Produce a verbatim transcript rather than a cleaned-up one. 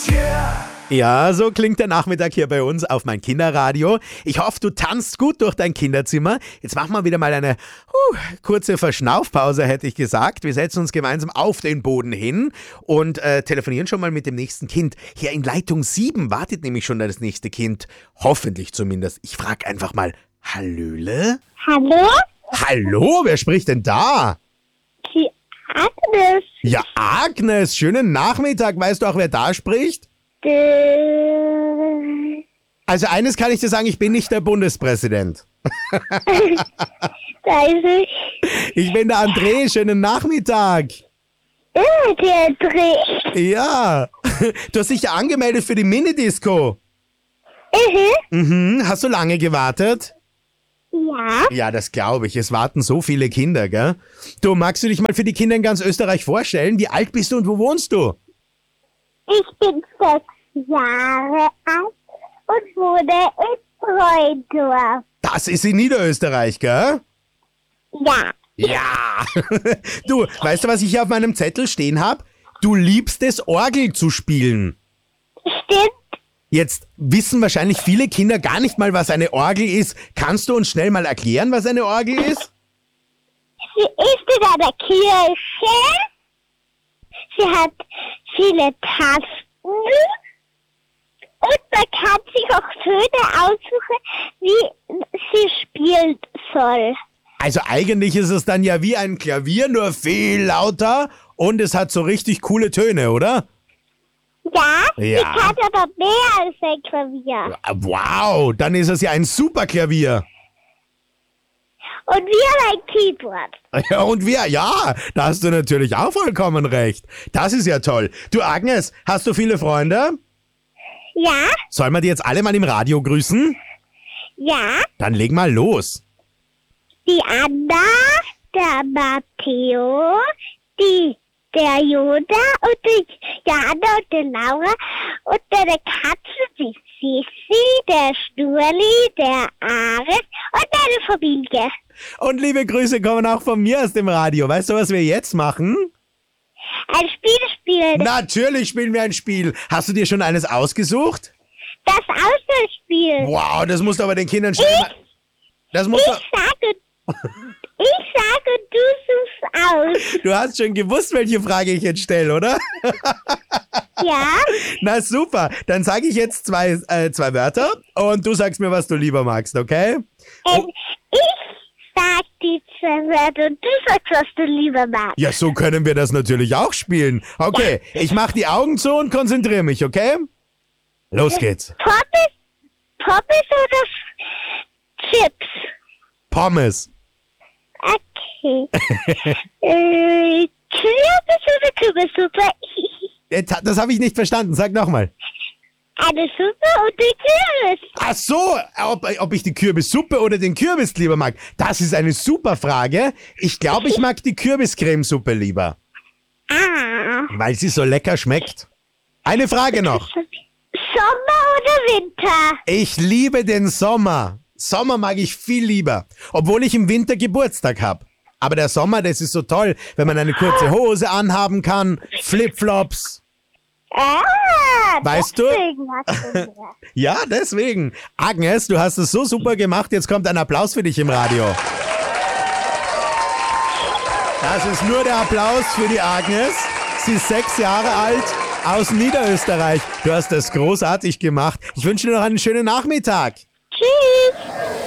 yeah. Ja, so klingt der Nachmittag hier bei uns auf mein Kinderradio. Ich hoffe, du tanzt gut durch dein Kinderzimmer. Jetzt machen wir wieder mal eine uh, kurze Verschnaufpause, hätte ich gesagt. Wir setzen uns gemeinsam auf den Boden hin und äh, telefonieren schon mal mit dem nächsten Kind. Hier in Leitung sieben wartet nämlich schon das nächste Kind. Hoffentlich zumindest. Ich frage einfach mal, Hallöle? Hallo? Hallo, wer spricht denn da? Die Agnes. Ja, Agnes, schönen Nachmittag. Weißt du auch, wer da spricht? Äh, Also eines kann ich dir sagen, ich bin nicht der Bundespräsident. da ist ich. Ich bin der André, schönen Nachmittag. Äh, der Dreh. Ja, du hast dich ja angemeldet für die Minidisco. Mhm. Mhm, hast du lange gewartet? Ja. Ja, das glaube ich, es warten so viele Kinder, gell? Du, magst du dich mal für die Kinder in ganz Österreich vorstellen? Wie alt bist du und wo wohnst du? Ich bin sechs Jahre alt und wohne in Freundorf. Das ist in Niederösterreich, gell? Ja. Ja. Du, weißt du, was ich hier auf meinem Zettel stehen habe? Du liebst es, Orgel zu spielen. Stimmt. Jetzt wissen wahrscheinlich viele Kinder gar nicht mal, was eine Orgel ist. Kannst du uns schnell mal erklären, was eine Orgel ist? Sie ist in einer Kirche. Sie hat viele Tasten. Und man kann sich auch Töne aussuchen, wie sie spielen soll. Also eigentlich ist es dann ja wie ein Klavier, nur viel lauter und es hat so richtig coole Töne, oder? Ja, Ja. sie kann aber mehr als ein Klavier. Wow, dann ist es ja ein super Klavier. Und wir ein Keyboard. Ja, und wir, ja, da hast du natürlich auch vollkommen recht. Das ist ja toll. Du Agnes, hast du viele Freunde? Ja, Sollen wir die jetzt alle mal im Radio grüßen? ja. Dann leg mal los. Die Anna, der Matteo, die, der Joda und die Jana und die Laura und deine Katze, die Sissi, der Sturli, der Ares und deine Familie. Und liebe Grüße kommen auch von mir aus dem Radio. Weißt du, was wir jetzt machen? Ein Spiel spielen. Natürlich spielen wir ein Spiel. Hast du dir schon eines ausgesucht? Das Auswahlspiel. Wow, das musst du aber den Kindern schnell mal... Das musst Ich sage, ich sage, du suchst aus. du... Du hast schon gewusst, welche Frage ich jetzt stelle, oder? Ja? Na super, dann sage ich jetzt zwei, äh, zwei Wörter und du sagst mir, was du lieber magst, okay? Ähm, ich sag die zwei Wörter und du sagst, was du lieber magst. Ja, so können wir das natürlich auch spielen. Okay, ich mache die Augen zu und konzentriere mich, okay? Los geht's. Pommes, Pommes oder Chips? Pommes. Okay. äh, Kürbis oder Kürbissuppe? Jetzt, das habe ich nicht verstanden, sag nochmal. Eine Suppe und den Kürbis. Ach so, ob, ob ich die Kürbissuppe oder den Kürbis lieber mag. Das ist eine super Frage. Ich glaube, ich mag die Kürbiscremesuppe lieber, Ah. weil sie so lecker schmeckt. Eine Frage noch. Sommer oder Winter? Ich liebe den Sommer. Sommer mag ich viel lieber, obwohl ich im Winter Geburtstag habe. Aber der Sommer, das ist so toll, wenn man eine kurze Hose anhaben kann, Flipflops. Ah, Weißt du? deswegen hast du mir. Ja, deswegen. Agnes, du hast es so super gemacht. Jetzt kommt ein Applaus für dich im Radio. Das ist nur der Applaus für die Agnes. Sie ist sechs Jahre alt, aus Niederösterreich. Du hast das großartig gemacht. Ich wünsche dir noch einen schönen Nachmittag. Tschüss.